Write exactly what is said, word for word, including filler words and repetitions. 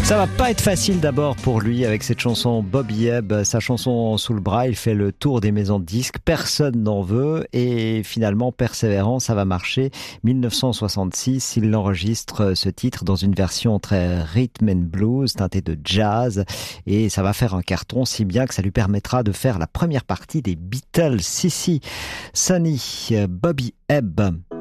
Ça va pas être facile d'abord pour lui avec cette chanson Bobby Hebb, sa chanson sous le bras, il fait le tour des maisons de disques, personne n'en veut et finalement persévérant, ça va marcher. mille neuf cent soixante-six, il enregistre ce titre dans une version très rhythm and blues, teintée de jazz et ça va faire un carton si bien que ça lui permettra de faire la première partie des Beatles. Si si, Sonny, Bobby Hebb.